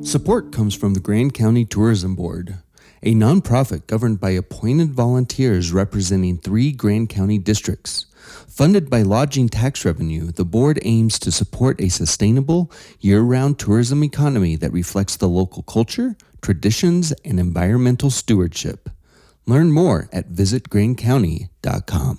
Support comes from the Grand County Tourism Board, a nonprofit governed by appointed volunteers representing 3 Grand County districts. Funded by lodging tax revenue, the board aims to support a sustainable, year-round tourism economy that reflects the local culture, traditions, and environmental stewardship. Learn more at visitgrandcounty.com.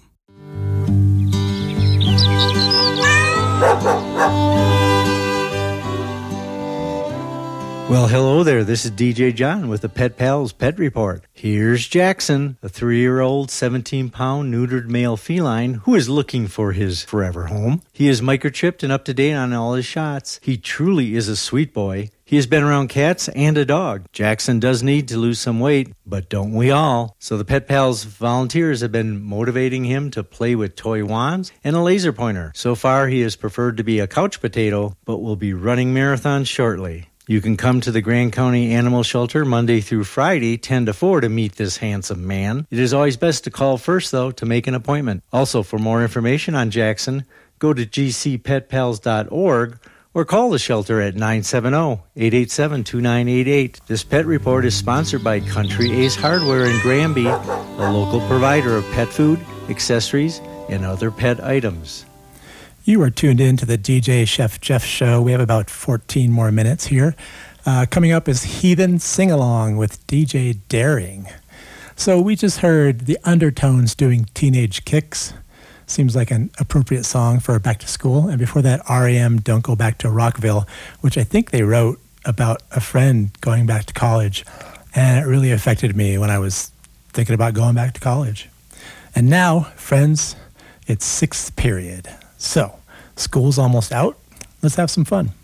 Well, hello there. This is DJ John with the Pet Pals Pet Report. Here's Jackson, a 3-year-old, 17-pound neutered male feline who is looking for his forever home. He is microchipped and up to date on all his shots. He truly is a sweet boy. He has been around cats and a dog. Jackson does need to lose some weight, but don't we all? So the Pet Pals volunteers have been motivating him to play with toy wands and a laser pointer. So far, he has preferred to be a couch potato, but will be running marathons shortly. You can come to the Grand County Animal Shelter Monday through Friday, 10 to 4, to meet this handsome man. It is always best to call first, though, to make an appointment. Also, for more information on Jackson, go to gcpetpals.org or call the shelter at 970-887-2988. This pet report is sponsored by Country Ace Hardware in Granby, a local provider of pet food, accessories, and other pet items. You are tuned in to the DJ Chef Jeff Show. We have about 14 more minutes here. Coming up is Heathen Sing-Along with DJ Daring. So we just heard the Undertones doing Teenage Kicks. Seems like an appropriate song for back to school. And before that, R.E.M. Don't Go Back to Rockville, which I think they wrote about a friend going back to college. And it really affected me when I was thinking about going back to college. And now, friends, it's 6th period. So, school's almost out. Let's have some fun.